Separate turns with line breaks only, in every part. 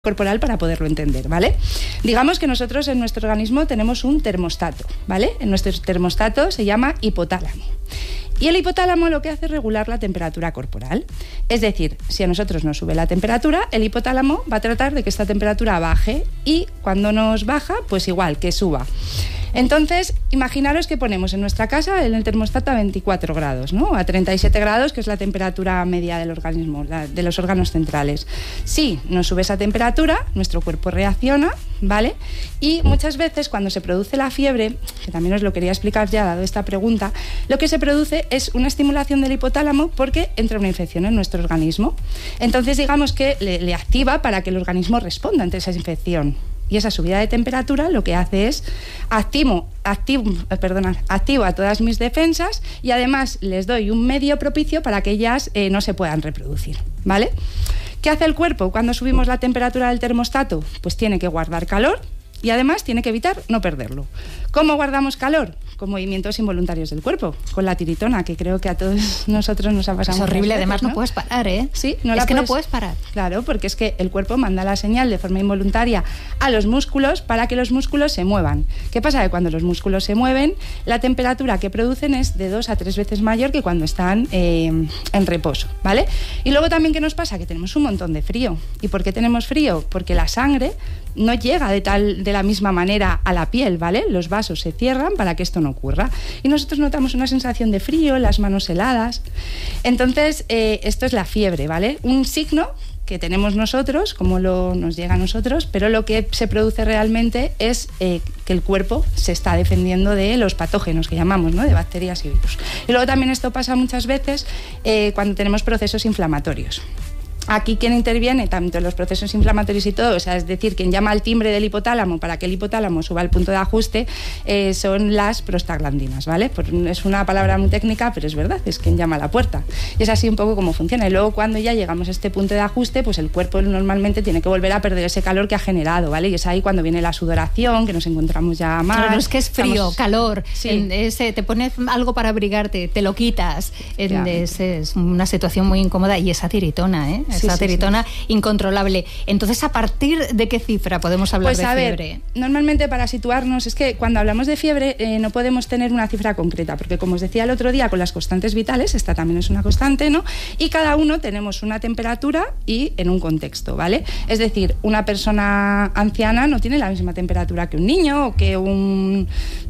corporal para poderlo entender, ¿vale? Digamos que nosotros en nuestro organismo tenemos un termostato, ¿vale? En nuestro termostato se llama hipotálamo. Y el hipotálamo lo que hace es regular la temperatura corporal. Es decir, si a nosotros nos sube la temperatura, el hipotálamo va a tratar de que esta temperatura baje y cuando nos baja, pues igual, que suba. Entonces, imaginaros que ponemos en nuestra casa en el termostato a 24 grados, ¿no? A 37 grados, que es la temperatura media del organismo, de los órganos centrales. Si nos sube esa temperatura, nuestro cuerpo reacciona, ¿vale? Y muchas veces cuando se produce la fiebre, que también os lo quería explicar ya dado esta pregunta, lo que se produce es una estimulación del hipotálamo porque entra una infección en nuestro organismo. Entonces, digamos que le activa para que el organismo responda ante esa infección. Y esa subida de temperatura lo que hace es activo a todas mis defensas y además les doy un medio propicio para que ellas no se puedan reproducir, ¿vale? ¿Qué hace el cuerpo cuando subimos la temperatura del termostato? Pues tiene que guardar calor y además tiene que evitar no perderlo. ¿Cómo guardamos calor? Con movimientos involuntarios del cuerpo, con la tiritona, que creo que a todos nosotros nos ha pasado.
Es horrible,
veces,
además
¿no?
No puedes parar, ¿eh?
Sí,
no puedes parar.
Claro, porque es que el cuerpo manda la señal de forma involuntaria a los músculos para que los músculos se muevan. ¿Qué pasa? Que cuando los músculos se mueven, la temperatura que producen es de 2 a 3 veces mayor que cuando están en reposo, ¿vale? Y luego también, ¿qué nos pasa? Que tenemos un montón de frío. ¿Y por qué tenemos frío? Porque la sangre no llega de la misma manera a la piel, ¿vale? Los vasos se cierran para que esto no ocurra. Y nosotros notamos una sensación de frío, las manos heladas. Entonces, esto es la fiebre, ¿vale? Un signo que tenemos nosotros, como nos llega a nosotros, pero lo que se produce realmente es que el cuerpo se está defendiendo de los patógenos que llamamos, ¿no? De bacterias y virus. Y luego también esto pasa muchas veces cuando tenemos procesos inflamatorios. Aquí quien interviene, tanto en los procesos inflamatorios y todo, o sea, es decir, quien llama al timbre del hipotálamo para que el hipotálamo suba al punto de ajuste, son las prostaglandinas, ¿vale? Es una palabra muy técnica, pero es verdad, es quien llama a la puerta. Y es así un poco como funciona. Y luego cuando ya llegamos a este punto de ajuste, pues el cuerpo normalmente tiene que volver a perder ese calor que ha generado, ¿vale? Y es ahí cuando viene la sudoración, que nos encontramos ya mal.
Claro, es que es frío, calor,
sí.
Te pones algo para abrigarte, te lo quitas. Es una situación muy incómoda y esa tiritona, ¿eh? Esa tiritona incontrolable. Entonces, ¿a partir de qué cifra podemos hablar de fiebre?
Normalmente para situarnos, es que cuando hablamos de fiebre no podemos tener una cifra concreta, porque como os decía el otro día con las constantes vitales, esta también es una constante, ¿no? Y cada uno tenemos una temperatura y en un contexto, ¿vale? Es decir, una persona anciana no tiene la misma temperatura que un niño o que un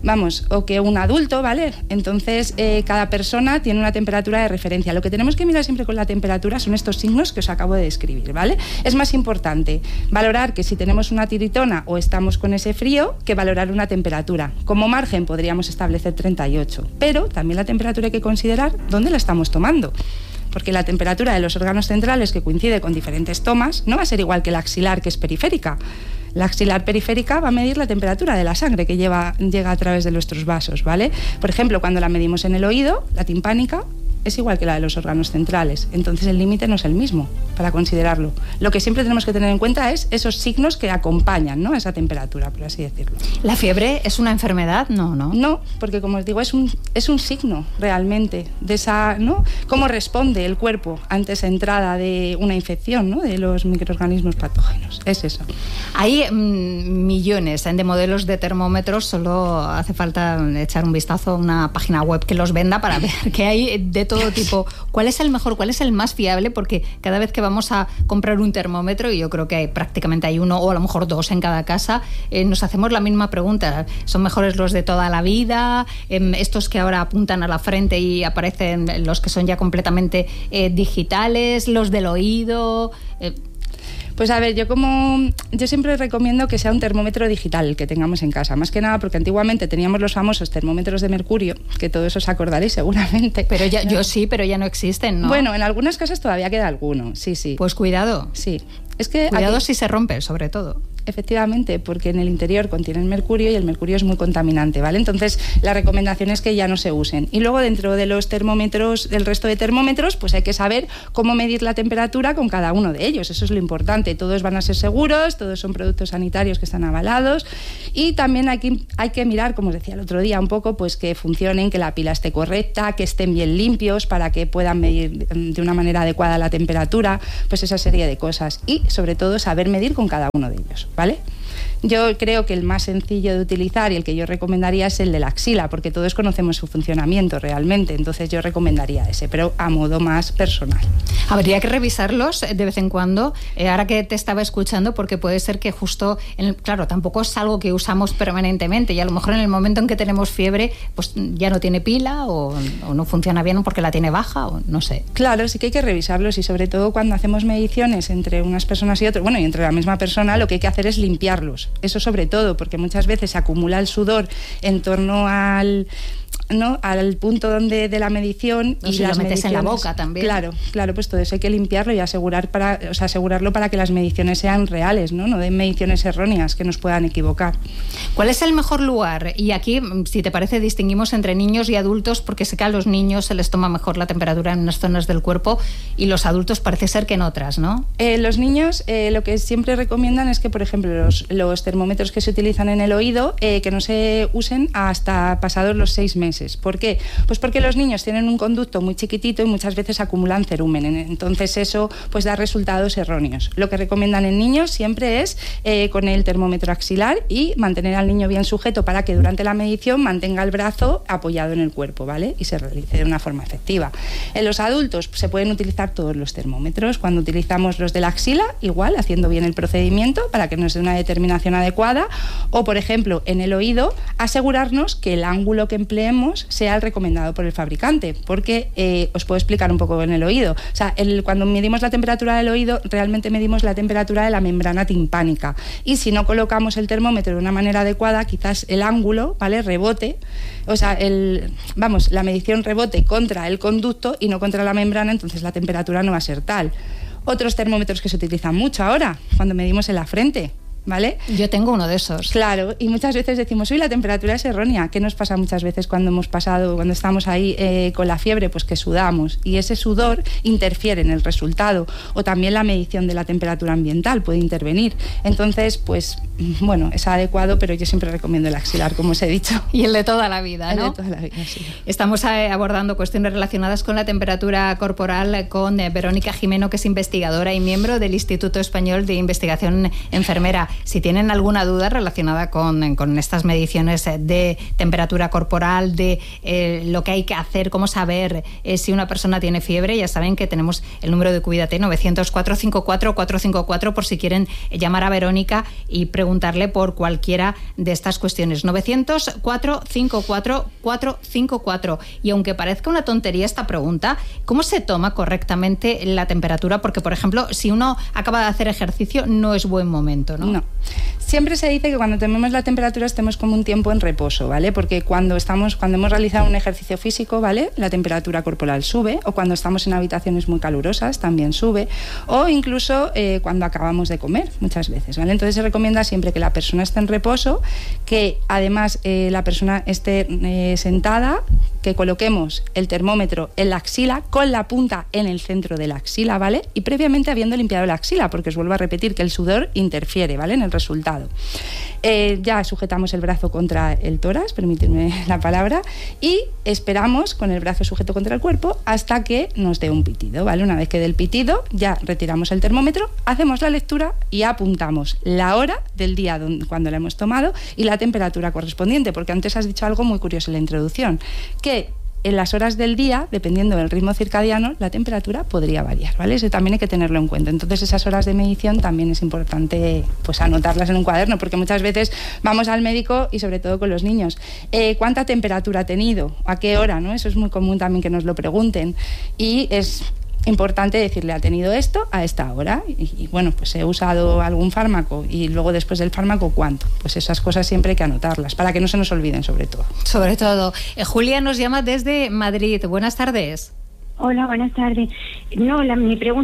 adulto, ¿vale? Entonces, cada persona tiene una temperatura de referencia. Lo que tenemos que mirar siempre con la temperatura son estos signos que os acabo de describir, ¿vale? Es más importante valorar que si tenemos una tiritona o estamos con ese frío que valorar una temperatura. Como margen podríamos establecer 38, pero también la temperatura hay que considerar dónde la estamos tomando. Porque la temperatura de los órganos centrales, que coincide con diferentes tomas, no va a ser igual que la axilar, que es periférica. La axilar periférica va a medir la temperatura de la sangre que llega a través de nuestros vasos, ¿vale? Por ejemplo, cuando la medimos en el oído, la timpánica es igual que la de los órganos centrales. Entonces el límite no es el mismo para considerarlo. Lo que siempre tenemos que tener en cuenta es esos signos que acompañan, ¿no?, esa temperatura, por así decirlo.
¿La fiebre es una enfermedad? No.
No, porque como os digo, es un signo realmente de esa, ¿no?, cómo responde el cuerpo ante esa entrada de una infección, ¿no?, de los microorganismos patógenos. Es eso.
Hay millones de modelos de termómetros, solo hace falta echar un vistazo a una página web que los venda para ver que hay de todo tipo. ¿Cuál es el mejor? ¿Cuál es el más fiable? Porque cada vez que vamos a comprar un termómetro, y yo creo que prácticamente hay uno o a lo mejor dos en cada casa, nos hacemos la misma pregunta. ¿Son mejores los de toda la vida? Estos que ahora apuntan a la frente y aparecen los que son ya completamente digitales, los del oído.
Pues a ver, yo siempre recomiendo que sea un termómetro digital el que tengamos en casa, más que nada porque antiguamente teníamos los famosos termómetros de mercurio, que todos os acordaréis seguramente.
Pero pero ya no existen, ¿no?
Bueno, en algunas casas todavía queda alguno, sí.
Pues cuidado.
Sí. Es que
cuidado si se rompe, sobre todo.
efectivamente, porque en el interior contienen mercurio y el mercurio es muy contaminante, ¿vale? Entonces, la recomendación es que ya no se usen. Y luego, dentro de los termómetros, del resto de termómetros, pues hay que saber cómo medir la temperatura con cada uno de ellos. Eso es lo importante. Todos van a ser seguros, todos son productos sanitarios que están avalados, y también hay que mirar, como os decía el otro día, un poco, pues que funcionen, que la pila esté correcta, que estén bien limpios para que puedan medir de una manera adecuada la temperatura, pues esa serie de cosas. Y, sobre todo, saber medir con cada uno de ellos, ¿vale? Yo creo que el más sencillo de utilizar y el que yo recomendaría es el de la axila, porque todos conocemos su funcionamiento realmente, entonces yo recomendaría ese, pero a modo más personal.
Habría que revisarlos de vez en cuando, ahora que te estaba escuchando, porque puede ser que justo, claro, tampoco es algo que usamos permanentemente y a lo mejor en el momento en que tenemos fiebre, pues ya no tiene pila o no funciona bien porque la tiene baja o no sé.
Claro, sí que hay que revisarlos, y sobre todo cuando hacemos mediciones entre unas personas y otras, bueno, y entre la misma persona, lo que hay que hacer es limpiarlos. Eso sobre todo, porque muchas veces se acumula el sudor en torno al punto de la medición,
y si lo metes en la boca también.
Claro, pues todo eso hay que limpiarlo y asegurarlo para que las mediciones sean reales, no den mediciones erróneas que nos puedan equivocar.
¿Cuál es el mejor lugar? Y aquí, si te parece, distinguimos entre niños y adultos, porque sé que a los niños se les toma mejor la temperatura en unas zonas del cuerpo y los adultos parece ser que en otras, ¿no?
Los niños lo que siempre recomiendan es que, por ejemplo, los termómetros que se utilizan en el oído, que no se usen hasta pasados los 6 meses. ¿Por qué? Pues porque los niños tienen un conducto muy chiquitito y muchas veces acumulan cerumen, entonces eso pues da resultados erróneos. Lo que recomiendan en niños siempre es con el termómetro axilar y mantener al niño bien sujeto para que durante la medición mantenga el brazo apoyado en el cuerpo, ¿vale? Y se realice de una forma efectiva. En los adultos se pueden utilizar todos los termómetros. Cuando utilizamos los de la axila, igual, haciendo bien el procedimiento para que nos dé una determinación adecuada, o por ejemplo en el oído, asegurarnos que el ángulo que empleemos sea el recomendado por el fabricante, porque os puedo explicar un poco en el oído. O sea, cuando medimos la temperatura del oído, realmente medimos la temperatura de la membrana timpánica, y si no colocamos el termómetro de una manera adecuada, quizás el ángulo, ¿vale?, rebote, o sea, la medición rebote contra el conducto y no contra la membrana, entonces la temperatura no va a ser tal. Otros termómetros que se utilizan mucho ahora, cuando medimos en la frente, ¿vale?
Yo tengo uno de esos.
Claro, y muchas veces decimos, uy, la temperatura es errónea. ¿Qué nos pasa muchas veces cuando estamos ahí con la fiebre? Pues que sudamos, y ese sudor interfiere en el resultado, o también la medición de la temperatura ambiental puede intervenir. Entonces, pues, bueno, es adecuado, pero yo siempre recomiendo el axilar, como os he dicho.
Y el de toda la vida, ¿no?
El de toda la vida, sí.
Estamos abordando cuestiones relacionadas con la temperatura corporal con Verónica Jimeno, que es investigadora y miembro del Instituto Español de Investigación Enfermera. Si tienen alguna duda relacionada con estas mediciones de temperatura corporal, de lo que hay que hacer, cómo saber si una persona tiene fiebre, ya saben que tenemos el número de Cuídate, 900-454-454, por si quieren llamar a Verónica y preguntarle por cualquiera de estas cuestiones. 900-454-454. Y aunque parezca una tontería esta pregunta, ¿cómo se toma correctamente la temperatura? Porque, por ejemplo, si uno acaba de hacer ejercicio, no es buen momento, ¿no?
No. Siempre se dice que cuando tenemos la temperatura estemos como un tiempo en reposo, ¿vale? Porque cuando hemos realizado un ejercicio físico, ¿vale?, la temperatura corporal sube, o cuando estamos en habitaciones muy calurosas también sube, o incluso cuando acabamos de comer muchas veces, ¿vale? Entonces se recomienda siempre que la persona esté en reposo, que además la persona esté sentada, que coloquemos el termómetro en la axila con la punta en el centro de la axila, ¿vale? Y previamente habiendo limpiado la axila, porque os vuelvo a repetir que el sudor interfiere, ¿vale?, en el resultado. Ya sujetamos el brazo contra el tórax, permitidme la palabra, y esperamos con el brazo sujeto contra el cuerpo hasta que nos dé un pitido, ¿vale? Una vez que dé el pitido, ya retiramos el termómetro, hacemos la lectura y apuntamos la hora del día cuando la hemos tomado y la temperatura correspondiente, porque antes has dicho algo muy curioso en la introducción, que en las horas del día, dependiendo del ritmo circadiano, la temperatura podría variar, ¿vale? Eso también hay que tenerlo en cuenta. Entonces, esas horas de medición también es importante pues anotarlas en un cuaderno, porque muchas veces vamos al médico, y sobre todo con los niños, ¿cuánta temperatura ha tenido? ¿A qué hora? ¿No? Eso es muy común también que nos lo pregunten, y es importante decirle, ha tenido esto a esta hora, y bueno, pues he usado algún fármaco, y luego después del fármaco, ¿cuánto? Pues esas cosas siempre hay que anotarlas, para que no se nos olviden, sobre todo.
Sobre todo. Julia nos llama desde Madrid. Buenas tardes.
Hola, buenas tardes. No, mi pregunta es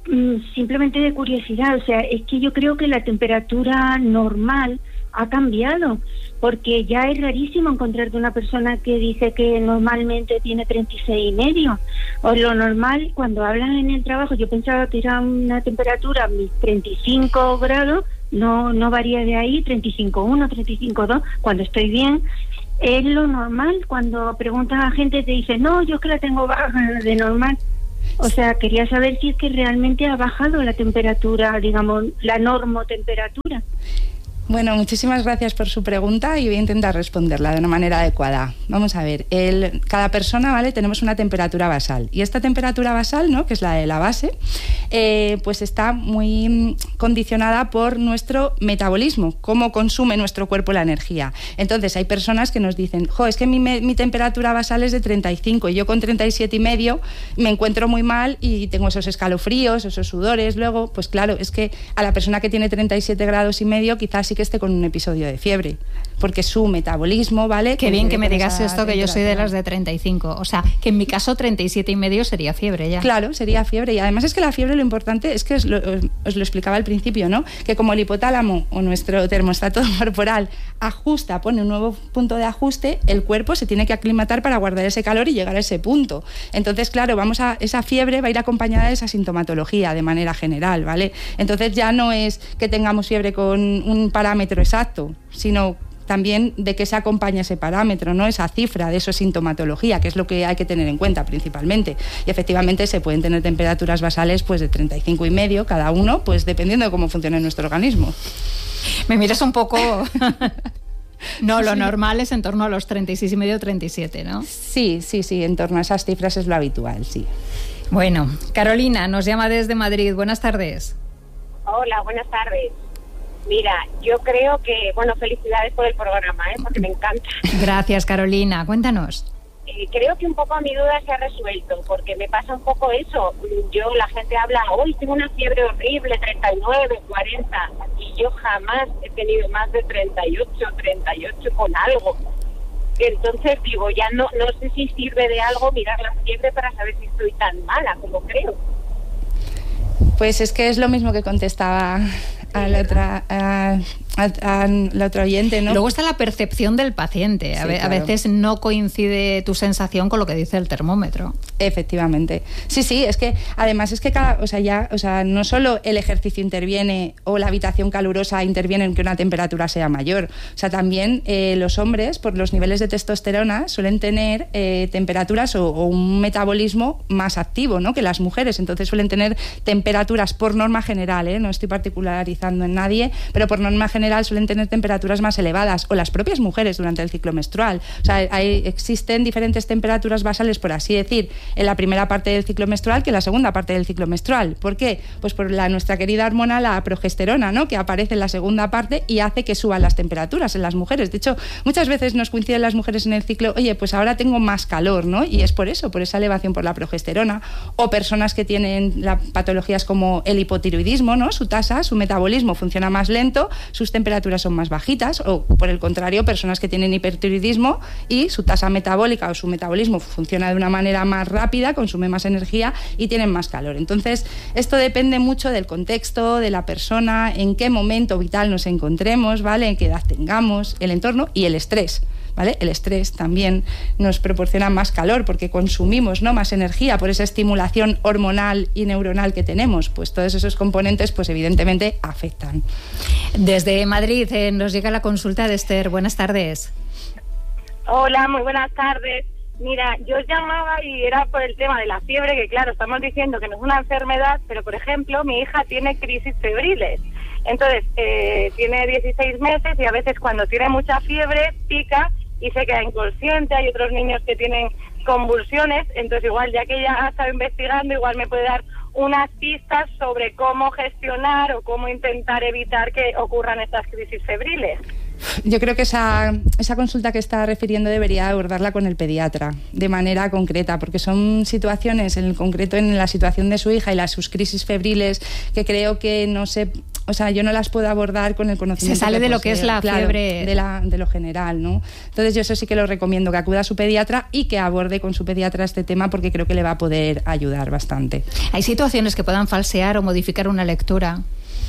simplemente de curiosidad, o sea, es que yo creo que la temperatura normal ha cambiado, porque ya es rarísimo encontrarte una persona que dice que normalmente tiene 36,5. O lo normal, cuando hablan en el trabajo, yo pensaba que era una temperatura 35 grados, no varía de ahí, 35,1, 35,2, cuando estoy bien. Es lo normal. Cuando preguntas a gente te dice, no, yo es que la tengo baja de normal. O sea, quería saber si es que realmente ha bajado la temperatura, digamos, la normotemperatura.
Bueno, muchísimas gracias por su pregunta y voy a intentar responderla de una manera adecuada. Vamos a ver, cada persona, ¿vale? Tenemos una temperatura basal y esta temperatura basal, ¿no?, que es la de la base, pues está muy condicionada por nuestro metabolismo, cómo consume nuestro cuerpo la energía. Entonces hay personas que nos dicen, es que mi temperatura basal es de 35 y yo con 37,5 me encuentro muy mal y tengo esos escalofríos, esos sudores. Luego, pues claro, es que a la persona que tiene 37,5 grados quizás sí que esté con un episodio de fiebre, porque su metabolismo, ¿vale?
Qué bien que me digas esto, que yo soy de las de 35. O sea, que en mi caso 37,5 sería fiebre ya.
Claro, sería fiebre. Y además es que la fiebre, lo importante es que os lo explicaba al principio, ¿no? Que como el hipotálamo o nuestro termostato corporal pone un nuevo punto de ajuste, el cuerpo se tiene que aclimatar para guardar ese calor y llegar a ese punto. Entonces, claro, esa fiebre va a ir acompañada de esa sintomatología de manera general, ¿vale? Entonces ya no es que tengamos fiebre con un parámetro exacto, sino también de qué se acompaña ese parámetro, ¿no? Esa cifra de esa sintomatología, que es lo que hay que tener en cuenta principalmente. Y efectivamente se pueden tener temperaturas basales pues de 35,5 cada uno, pues dependiendo de cómo funcione nuestro organismo.
Me miras un poco... No, lo normal es en torno a los 36,5 o 37, ¿no?
Sí, en torno a esas cifras es lo habitual, sí.
Bueno, Carolina nos llama desde Madrid. Buenas tardes.
Hola, buenas tardes. Mira, yo creo que, felicidades por el programa, porque me encanta.
Gracias, Carolina. Cuéntanos.
Creo que un poco mi duda se ha resuelto, porque me pasa un poco eso. La gente habla, hoy tengo una fiebre horrible, 39, 40, y yo jamás he tenido más de 38 con algo. Entonces digo, ya no sé si sirve de algo mirar la fiebre para saber si estoy tan mala como creo.
Pues es que es lo mismo que contestaba a la otra oyente, ¿no?
Luego está la percepción del paciente.
Sí, claro.
A veces no coincide tu sensación con lo que dice el termómetro.
Efectivamente. Sí, es que además es que no solo el ejercicio interviene o la habitación calurosa interviene en que una temperatura sea mayor. O sea, también los hombres, por los niveles de testosterona, suelen tener temperaturas o un metabolismo más activo, ¿no?, que las mujeres. Entonces suelen tener temperaturas, por norma general, no estoy particularizando en nadie, pero por norma general suelen tener temperaturas más elevadas, o las propias mujeres durante el ciclo menstrual. O sea, existen diferentes temperaturas basales, por así decir, en la primera parte del ciclo menstrual que en la segunda parte del ciclo menstrual. ¿Por qué? Pues por nuestra querida hormona, la progesterona, ¿no?, que aparece en la segunda parte y hace que suban las temperaturas en las mujeres. De hecho, muchas veces nos coinciden las mujeres en el ciclo, oye, pues ahora tengo más calor, ¿no? Y es por eso, por esa elevación por la progesterona. O personas que tienen patologías como el hipotiroidismo, ¿no?, su metabolismo funciona más lento, sus temperaturas son más bajitas, o por el contrario, personas que tienen hipertiroidismo y su tasa metabólica o su metabolismo funciona de una manera más rápida, consume más energía y tienen más calor. Entonces, esto depende mucho del contexto, de la persona, en qué momento vital nos encontremos, ¿vale?, en qué edad tengamos, el entorno y el estrés. ¿Vale? El estrés también nos proporciona más calor porque consumimos, ¿no?, más energía por esa estimulación hormonal y neuronal que tenemos. Pues todos esos componentes, pues evidentemente afectan.
Desde Madrid nos llega la consulta de Esther. Buenas tardes.
Hola, muy buenas tardes. Mira, yo os llamaba y era por el tema de la fiebre, que claro, estamos diciendo que no es una enfermedad, pero por ejemplo, mi hija tiene crisis febriles. Entonces, tiene 16 meses y a veces cuando tiene mucha fiebre, pica y se queda inconsciente. Hay otros niños que tienen convulsiones, entonces igual, ya que ella ha estado investigando, igual me puede dar unas pistas sobre cómo gestionar o cómo intentar evitar que ocurran estas crisis febriles.
Yo creo que esa consulta que está refiriendo debería abordarla con el pediatra de manera concreta, porque son situaciones, en concreto en la situación de su hija y sus crisis febriles, que creo que no se o sea, yo no las puedo abordar con el conocimiento.
Se sale de lo que es la fiebre.
De lo general, ¿no? Entonces yo eso sí que lo recomiendo, que acuda a su pediatra y que aborde con su pediatra este tema, porque creo que le va a poder ayudar bastante.
¿Hay situaciones que puedan falsear o modificar una lectura?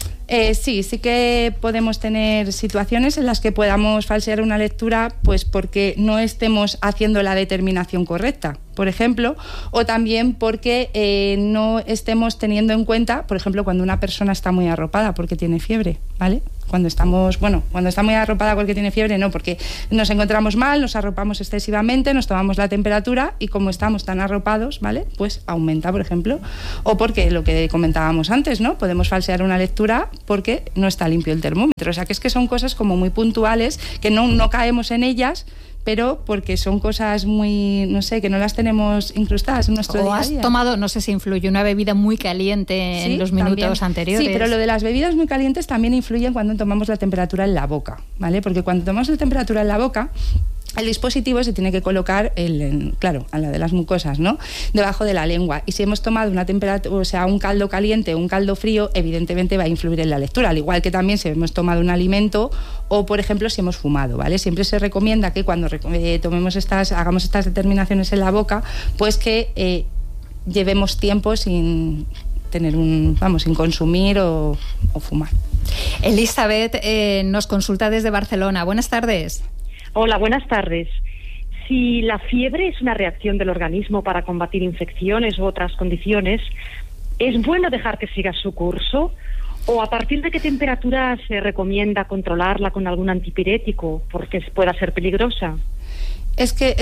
Sí que podemos tener situaciones en las que podamos falsear una lectura, pues porque no estemos haciendo la determinación correcta, por ejemplo, o también porque no estemos teniendo en cuenta, por ejemplo, cuando una persona está muy arropada porque tiene fiebre, ¿vale? Cuando está muy arropada porque tiene fiebre, no, porque nos encontramos mal, nos arropamos excesivamente, nos tomamos la temperatura y como estamos tan arropados, ¿vale? Pues aumenta, por ejemplo. O porque lo que comentábamos antes, ¿no? Podemos falsear una lectura porque no está limpio el termómetro. O sea, que es que son cosas como muy puntuales, que no caemos en ellas, pero porque son cosas muy, no sé, que no las tenemos incrustadas en nuestro día a día.
O has tomado, no sé si influye, una bebida muy caliente en los minutos
también
anteriores.
Sí, pero lo de las bebidas muy calientes también influye cuando tomamos la temperatura en la boca, ¿vale? Porque cuando tomamos la temperatura en la boca, el dispositivo se tiene que colocar, claro, a la de las mucosas, ¿no? Debajo de la lengua. Y si hemos tomado una temperatura, o sea, un caldo caliente o un caldo frío, evidentemente va a influir en la lectura. Al igual que también si hemos tomado un alimento o, por ejemplo, si hemos fumado, ¿vale? Siempre se recomienda que cuando hagamos estas determinaciones en la boca, pues que llevemos tiempo sin tener sin consumir o fumar.
Elizabeth nos consulta desde Barcelona. Buenas tardes.
Hola, buenas tardes. Si la fiebre es una reacción del organismo para combatir infecciones u otras condiciones, ¿es bueno dejar que siga su curso? ¿O a partir de qué temperatura se recomienda controlarla con algún antipirético porque pueda ser peligrosa?
Es que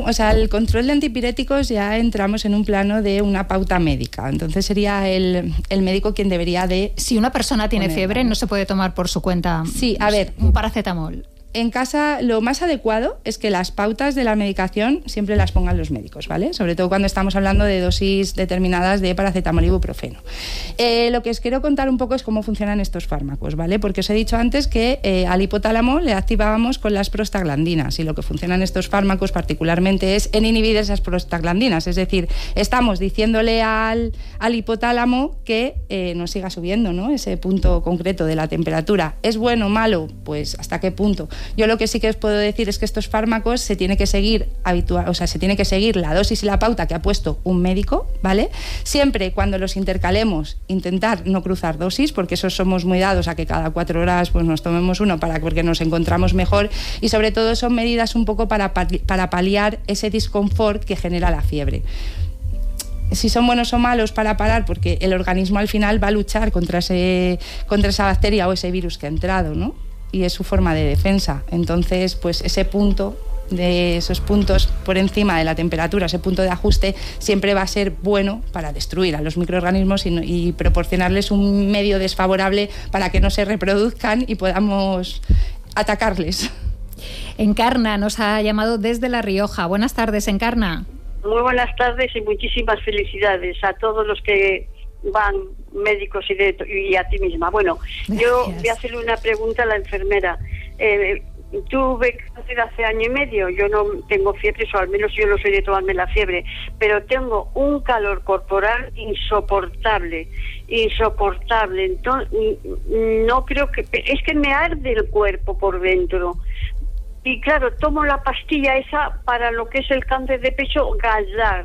el control de antipiréticos ya entramos en un plano de una pauta médica. Entonces sería el médico quien debería de...
Si una persona tiene fiebre, no se puede tomar por su cuenta un paracetamol.
En casa lo más adecuado es que las pautas de la medicación siempre las pongan los médicos, ¿vale? Sobre todo cuando estamos hablando de dosis determinadas de paracetamol y ibuprofeno. Lo que os quiero contar un poco es cómo funcionan estos fármacos, ¿vale? Porque os he dicho antes que al hipotálamo le activábamos con las prostaglandinas y lo que funcionan estos fármacos particularmente es en inhibir esas prostaglandinas, es decir, estamos diciéndole al hipotálamo que no siga subiendo, ¿no? Ese punto concreto de la temperatura. ¿Es bueno o malo? Pues ¿hasta qué punto? Yo lo que sí que os puedo decir es que estos fármacos se tiene que seguir se tiene que seguir la dosis y la pauta que ha puesto un médico, ¿vale? Siempre cuando los intercalemos, intentar no cruzar dosis, porque eso somos muy dados a que cada 4 horas pues nos tomemos uno porque nos encontramos mejor, y sobre todo son medidas un poco para paliar ese disconfort que genera la fiebre. Si son buenos o malos para parar, porque el organismo al final va a luchar contra esa bacteria o ese virus que ha entrado, ¿no? Y es su forma de defensa. Entonces, pues esos puntos por encima de la temperatura, ese punto de ajuste, siempre va a ser bueno para destruir a los microorganismos y proporcionarles un medio desfavorable para que no se reproduzcan y podamos atacarles.
Encarna nos ha llamado desde La Rioja. Buenas tardes, Encarna.
Muy buenas tardes y muchísimas felicidades a todos los que van, médicos y a ti misma. Bueno, gracias. Yo voy a hacerle una pregunta a la enfermera. Tuve cáncer hace 1 año y medio, yo no tengo fiebre, o al menos yo no soy de tomarme la fiebre, pero tengo un calor corporal insoportable. Entonces, no creo que... Es que me arde el cuerpo por dentro. Y claro, tomo la pastilla esa para lo que es el cáncer de pecho, Galdar.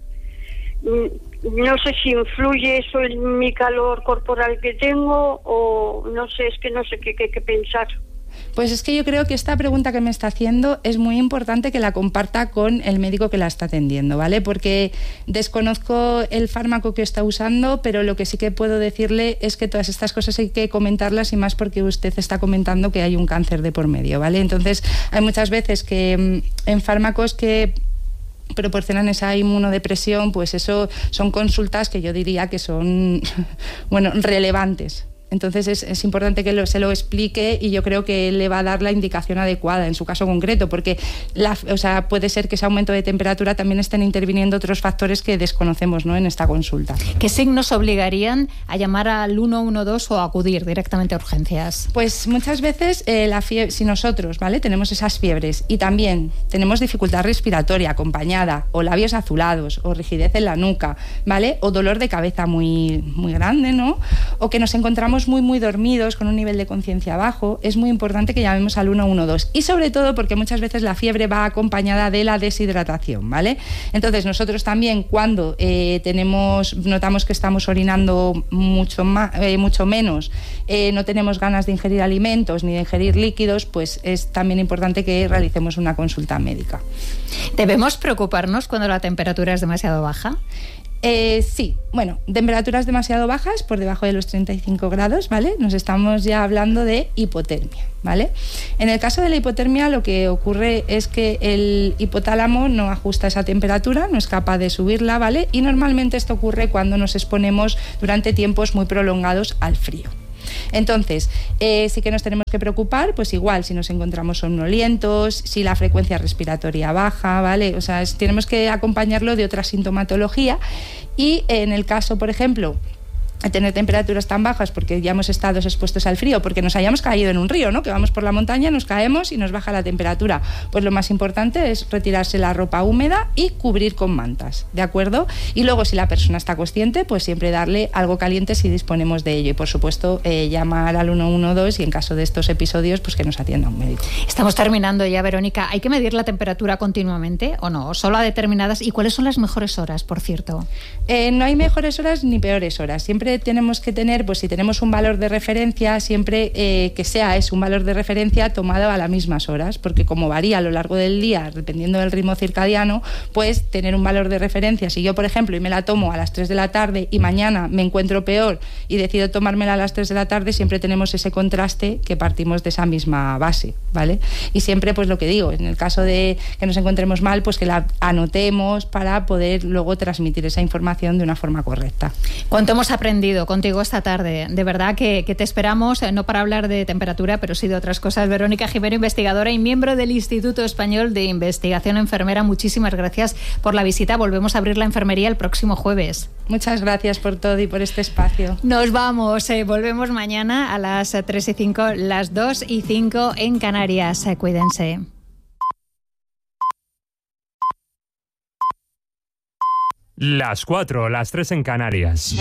No sé si influye eso en mi calor corporal que tengo o no sé, es que no sé qué pensar.
Pues es que yo creo que esta pregunta que me está haciendo es muy importante que la comparta con el médico que la está atendiendo, ¿vale? Porque desconozco el fármaco que está usando, pero lo que sí que puedo decirle es que todas estas cosas hay que comentarlas, y más porque usted está comentando que hay un cáncer de por medio, ¿vale? Entonces hay muchas veces que en fármacos que proporcionan esa inmunodepresión, pues eso son consultas que yo diría que son relevantes. Entonces es importante que se lo explique, y yo creo que él le va a dar la indicación adecuada en su caso concreto, porque puede ser que ese aumento de temperatura también estén interviniendo otros factores que desconocemos, ¿no?, en esta consulta.
¿Qué signos obligarían a llamar al 112 o a acudir directamente a urgencias?
Pues muchas veces la fiebre, si nosotros, ¿vale?, tenemos esas fiebres y también tenemos dificultad respiratoria acompañada, o labios azulados, o rigidez en la nuca, ¿vale?, o dolor de cabeza muy, muy grande, ¿no?, o que nos encontramos estamos muy dormidos, con un nivel de conciencia bajo, es muy importante que llamemos al 112. Y sobre todo porque muchas veces la fiebre va acompañada de la deshidratación, ¿vale? Entonces nosotros también cuando notamos que estamos orinando mucho menos, no tenemos ganas de ingerir alimentos ni de ingerir líquidos, pues es también importante que realicemos una consulta médica.
¿Debemos preocuparnos cuando la temperatura es demasiado baja?
Sí, bueno, temperaturas demasiado bajas, por debajo de los 35 grados, ¿vale? Nos estamos ya hablando de hipotermia, ¿vale? En el caso de la hipotermia lo que ocurre es que el hipotálamo no ajusta esa temperatura, no es capaz de subirla, ¿vale? Y normalmente esto ocurre cuando nos exponemos durante tiempos muy prolongados al frío. Entonces, sí que nos tenemos que preocupar, pues igual, si nos encontramos somnolientos, si la frecuencia respiratoria baja, ¿vale? O sea, tenemos que acompañarlo de otra sintomatología y en el caso, por ejemplo, a tener temperaturas tan bajas porque ya hemos estado expuestos al frío, porque nos hayamos caído en un río, ¿no? Que vamos por la montaña, nos caemos y nos baja la temperatura. Pues lo más importante es retirarse la ropa húmeda y cubrir con mantas, ¿de acuerdo? Y luego, si la persona está consciente, pues siempre darle algo caliente si disponemos de ello. Y por supuesto, llamar al 112 y en caso de estos episodios, pues que nos atienda un médico.
Estamos terminando ya, Verónica. ¿Hay que medir la temperatura continuamente o no? ¿O solo a determinadas? ¿Y cuáles son las mejores horas, por cierto?
No hay mejores horas ni peores horas. Siempre tenemos que tener, pues si tenemos un valor de referencia, siempre que sea un valor de referencia tomado a las mismas horas, porque como varía a lo largo del día, dependiendo del ritmo circadiano, pues tener un valor de referencia. Si yo, por ejemplo, y me la tomo a las 3 de la tarde y mañana me encuentro peor y decido tomármela a las 3 de la tarde, siempre tenemos ese contraste que partimos de esa misma base, ¿vale? Y siempre, pues lo que digo, en el caso de que nos encontremos mal, pues que la anotemos para poder luego transmitir esa información de una forma correcta.
¿Cuánto hemos aprendido contigo esta tarde? De verdad que te esperamos, no para hablar de temperatura, pero sí de otras cosas. Verónica Jimeno, investigadora y miembro del Instituto Español de Investigación Enfermera, muchísimas gracias por la visita. Volvemos a abrir la enfermería el próximo jueves.
Muchas gracias por todo y por este espacio.
Nos vamos, volvemos mañana a las 3:05, las 2:05 en Canarias. Cuídense.
Las 4, las 3 en Canarias.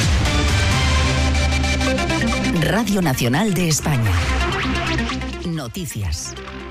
Radio Nacional de España. Noticias.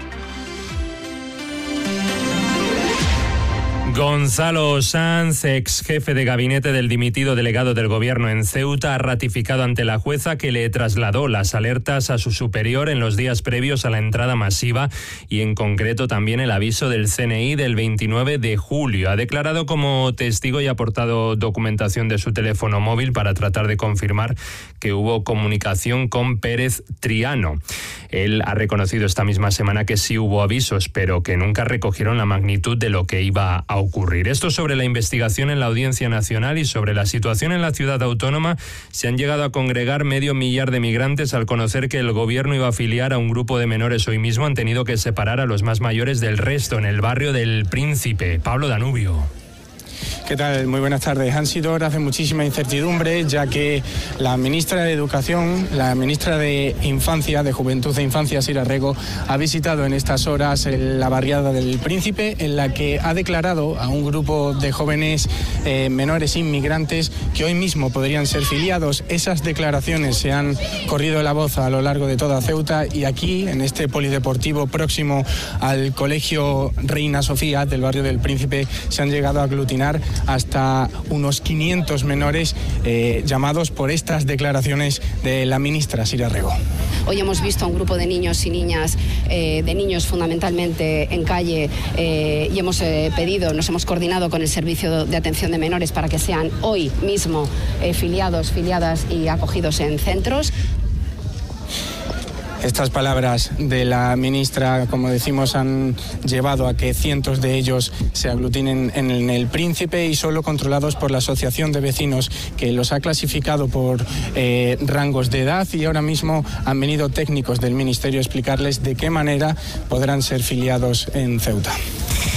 Gonzalo Sanz, ex jefe de gabinete del dimitido delegado del gobierno en Ceuta, ha ratificado ante la jueza que le trasladó las alertas a su superior en los días previos a la entrada masiva y en concreto también el aviso del CNI del 29 de julio. Ha declarado como testigo y ha aportado documentación de su teléfono móvil para tratar de confirmar que hubo comunicación con Pérez Triano. Él ha reconocido esta misma semana que sí hubo avisos, pero que nunca recogieron la magnitud de lo que iba a ocurrir. Esto sobre la investigación en la Audiencia Nacional y sobre la situación en la ciudad autónoma. Se han llegado a congregar 500.000 de migrantes al conocer que el gobierno iba a afiliar a un grupo de menores. Hoy mismo han tenido que separar a los más mayores del resto en el barrio del Príncipe. Pablo Danubio.
¿Qué tal? Muy buenas tardes. Han sido horas de muchísima incertidumbre, ya que la ministra de Educación, la ministra de Infancia, de Juventud e Infancia, Sira Rego, ha visitado en estas horas la barriada del Príncipe, en la que ha declarado a un grupo de jóvenes menores inmigrantes que hoy mismo podrían ser filiados. Esas declaraciones se han corrido la voz a lo largo de toda Ceuta y aquí, en este polideportivo próximo al Colegio Reina Sofía del barrio del Príncipe, se han llegado a aglutinar hasta unos 500 menores llamados por estas declaraciones de la ministra Sira Rego.
Hoy hemos visto a un grupo de niños y niñas, de niños fundamentalmente en calle, y hemos nos hemos coordinado con el Servicio de Atención de Menores para que sean hoy mismo filiadas y acogidos en centros.
Estas palabras de la ministra, como decimos, han llevado a que cientos de ellos se aglutinen en el Príncipe y solo controlados por la Asociación de Vecinos, que los ha clasificado por rangos de edad, y ahora mismo han venido técnicos del Ministerio a explicarles de qué manera podrán ser filiados en Ceuta.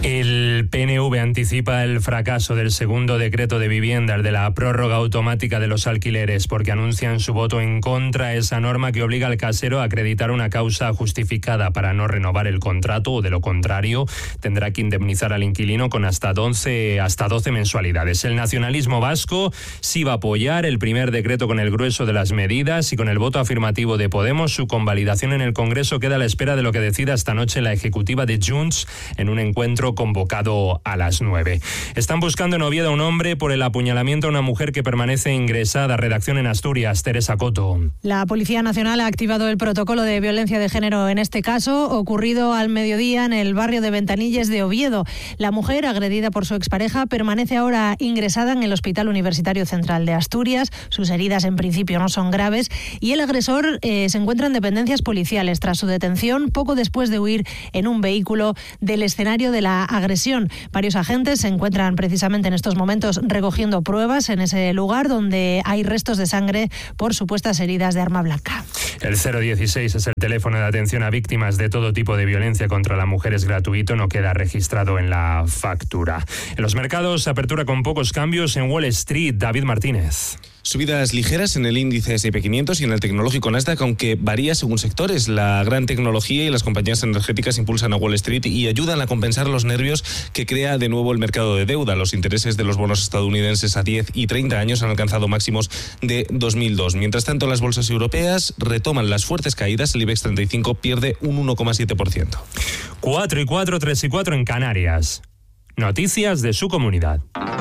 El PNV anticipa el fracaso del segundo decreto de vivienda, el de la prórroga automática de los alquileres, porque anuncian su voto en contra a esa norma que obliga al casero a acreditar una causa justificada para no renovar el contrato, o de lo contrario tendrá que indemnizar al inquilino con hasta 12 mensualidades. El nacionalismo vasco sí va a apoyar el primer decreto con el grueso de las medidas, y con el voto afirmativo de Podemos, su convalidación en el Congreso queda a la espera de lo que decida esta noche la ejecutiva de Junts en un encuentro convocado a las 9. Están buscando en Oviedo a un hombre por el apuñalamiento a una mujer que permanece ingresada. Redacción en Asturias, Teresa Coto.
La Policía Nacional ha activado el protocolo de violencia de género en este caso, ocurrido al mediodía en el barrio de Ventanilles de Oviedo. La mujer, agredida por su expareja, permanece ahora ingresada en el Hospital Universitario Central de Asturias. Sus heridas en principio no son graves y el agresor se encuentra en dependencias policiales tras su detención poco después de huir en un vehículo del escenario de la agresión. Varios agentes se encuentran precisamente en estos momentos recogiendo pruebas en ese lugar donde hay restos de sangre por supuestas heridas de arma blanca.
El 016 es el teléfono de atención a víctimas de todo tipo de violencia contra la mujer. Es gratuito, no queda registrado en la factura. En los mercados, apertura con pocos cambios en Wall Street. David Martínez.
Subidas ligeras en el índice S&P 500 y en el tecnológico Nasdaq, aunque varía según sectores. La gran tecnología y las compañías energéticas impulsan a Wall Street y ayudan a compensar los nervios que crea de nuevo el mercado de deuda. Los intereses de los bonos estadounidenses a 10 y 30 años han alcanzado máximos de 2002. Mientras tanto, las bolsas europeas retoman las fuertes caídas. El IBEX 35 pierde un 1,7%.
4 y 4, 3 y 4 en Canarias. Noticias de su comunidad.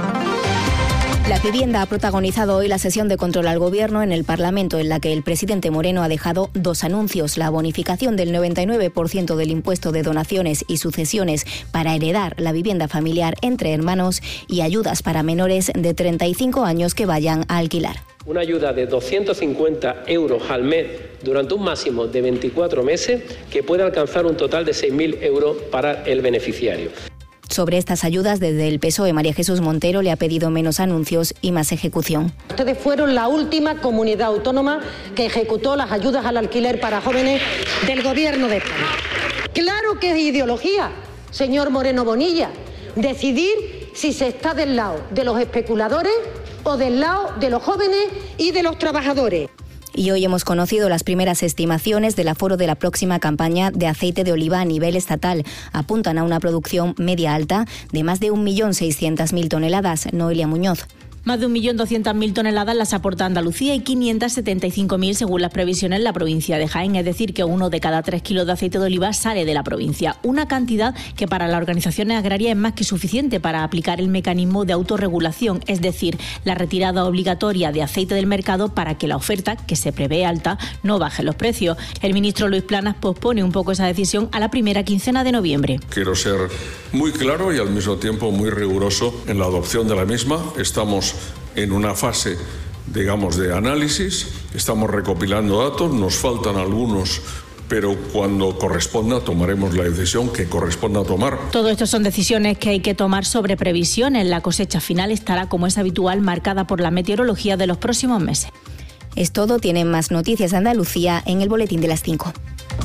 La vivienda ha protagonizado hoy la sesión de control al Gobierno en el Parlamento, en la que el presidente Moreno ha dejado dos anuncios: la bonificación del 99% del impuesto de donaciones y sucesiones para heredar la vivienda familiar entre hermanos y ayudas para menores de 35 años que vayan a alquilar.
Una ayuda de 250 euros al mes durante un máximo de 24 meses que puede alcanzar un total de 6.000 euros para el beneficiario.
Sobre estas ayudas, desde el PSOE, María Jesús Montero le ha pedido menos anuncios y más ejecución.
Ustedes fueron la última comunidad autónoma que ejecutó las ayudas al alquiler para jóvenes del Gobierno de España. Claro que es ideología, señor Moreno Bonilla, decidir si se está del lado de los especuladores o del lado de los jóvenes y de los trabajadores.
Y hoy hemos conocido las primeras estimaciones del aforo de la próxima campaña de aceite de oliva a nivel estatal. Apuntan a una producción media-alta de más de 1.600.000 toneladas. Noelia Muñoz.
Más de 1.200.000 toneladas las aporta Andalucía y 575.000 según las previsiones en la provincia de Jaén. Es decir, que 1 de cada 3 kilos de aceite de oliva sale de la provincia. Una cantidad que para las organizaciones agrarias es más que suficiente para aplicar el mecanismo de autorregulación, es decir, la retirada obligatoria de aceite del mercado para que la oferta, que se prevé alta, no baje los precios. El ministro Luis Planas pospone un poco esa decisión a la primera quincena de noviembre.
Quiero ser muy claro y al mismo tiempo muy riguroso en la adopción de la misma. Estamos en una fase, digamos, de análisis, estamos recopilando datos, nos faltan algunos, pero cuando corresponda tomaremos la decisión que corresponda tomar.
Todo esto son decisiones que hay que tomar sobre previsiones. La cosecha final estará, como es habitual, marcada por la meteorología de los próximos meses.
Es todo. Tienen más noticias de Andalucía en el boletín de las 5.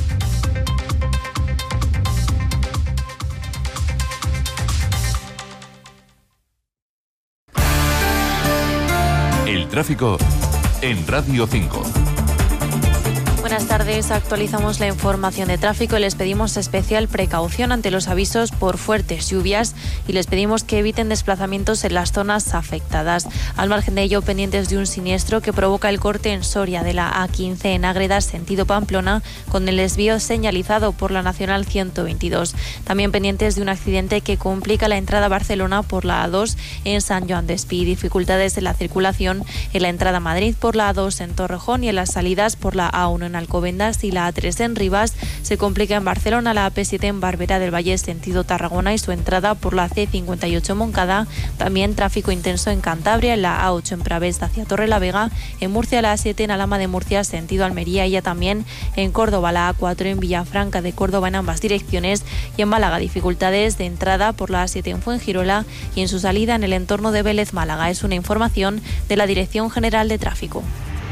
El tráfico en Radio 5.
Buenas tardes, actualizamos la información de tráfico y les pedimos especial precaución ante los avisos por fuertes lluvias y les pedimos que eviten desplazamientos en las zonas afectadas. Al margen de ello, pendientes de un siniestro que provoca el corte en Soria de la A15 en Ágreda, sentido Pamplona, con el desvío señalizado por la Nacional 122. También pendientes de un accidente que complica la entrada a Barcelona por la A2 en San Joan Despí. Dificultades en la circulación en la entrada a Madrid por la A2 en Torrejón y en las salidas por la A1 en Alcobendas y la A3 en Rivas. Se complica en Barcelona la AP7 en Barberá del Valle sentido Tarragona y su entrada por la C58 en Moncada. También tráfico intenso en Cantabria, en la A8 en Pravés hacia Torrelavega, en Murcia la A7 en Alhama de Murcia sentido Almería y ya también en Córdoba la A4 en Villafranca de Córdoba en ambas direcciones y en Málaga dificultades de entrada por la A7 en Fuengirola y en su salida en el entorno de Vélez Málaga. Es una información de la Dirección General de Tráfico.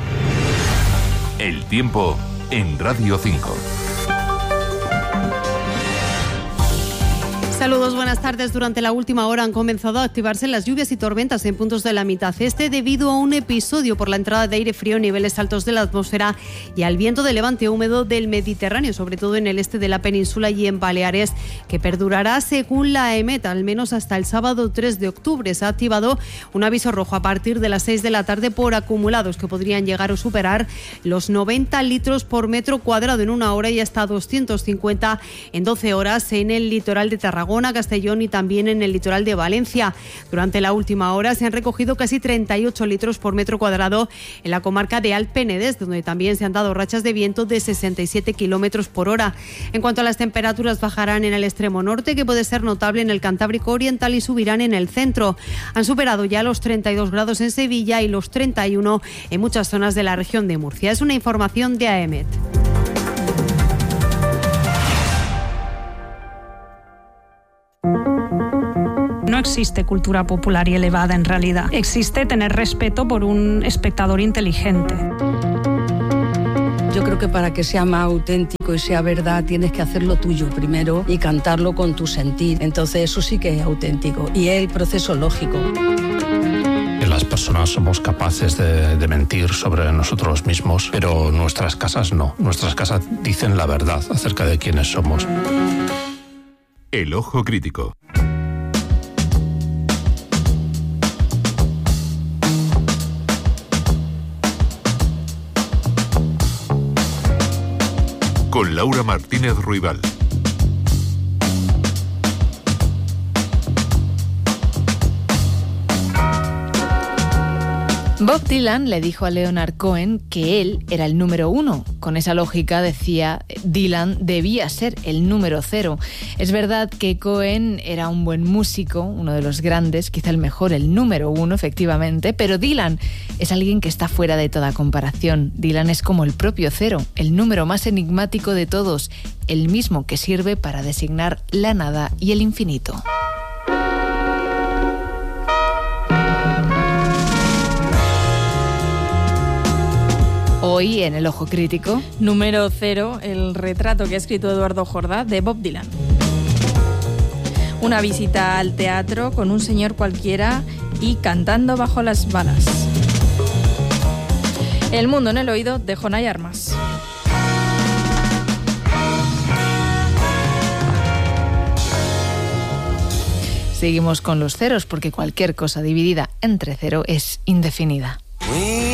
El tiempo en Radio 5.
Saludos, buenas tardes. Durante la última hora han comenzado a activarse las lluvias y tormentas en puntos de la mitad este debido a un episodio por la entrada de aire frío en niveles altos de la atmósfera y al viento de levante húmedo del Mediterráneo, sobre todo en el este de la península y en Baleares, que perdurará según la EMET al menos hasta el sábado 3 de octubre. Se ha activado un aviso rojo a partir de las 6 de la tarde por acumulados que podrían llegar a superar los 90 litros por metro cuadrado en una hora y hasta 250 en 12 horas en el litoral de Tarragona, Castellón y también en el litoral de Valencia. Durante la última hora se han recogido casi 38 litros por metro cuadrado en la comarca de Alt Penedès, donde también se han dado rachas de viento de 67 kilómetros por hora. En cuanto a las temperaturas, bajarán en el extremo norte, que puede ser notable en el Cantábrico Oriental, y subirán en el centro. Han superado ya los 32 grados en Sevilla y los 31 en muchas zonas de la región de Murcia. Es una información de AEMET.
No existe cultura popular y elevada en realidad. Existe tener respeto por un espectador inteligente.
Yo creo que para que sea más auténtico y sea verdad tienes que hacerlo tuyo primero y cantarlo con tu sentir. Entonces eso sí que es auténtico y es el proceso lógico.
Las personas somos capaces de mentir sobre nosotros mismos, pero nuestras casas no. Nuestras casas dicen la verdad acerca de quiénes somos.
El Ojo Crítico. Con Laura Martínez Ruibal.
Bob Dylan le dijo a Leonard Cohen que él era el número 1. Con esa lógica, decía, Dylan debía ser el número 0. Es verdad que Cohen era un buen músico, uno de los grandes, quizá el mejor, el número 1, efectivamente, pero Dylan es alguien que está fuera de toda comparación. Dylan es como el propio 0, el número más enigmático de todos, el mismo que sirve para designar la nada y el infinito. Hoy en El Ojo Crítico.
Número 0, el retrato que ha escrito Eduardo Jordá de Bob Dylan. Una visita al teatro con un señor cualquiera y cantando bajo las balas. El mundo en el oído de Jonay Armas.
Seguimos con los ceros porque cualquier cosa dividida entre 0 es indefinida.